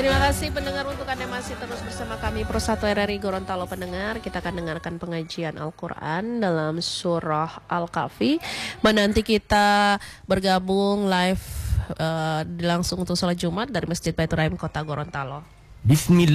Terima kasih pendengar untuk Anda masih terus bersama kami Pro 1 RRI Gorontalo pendengar. Kita akan dengarkan pengajian Al-Quran dalam surah Al-Kahfi. Menanti kita bergabung live langsung untuk sholat Jumat dari Masjid Baitur Rahim Kota Gorontalo. Bismillah.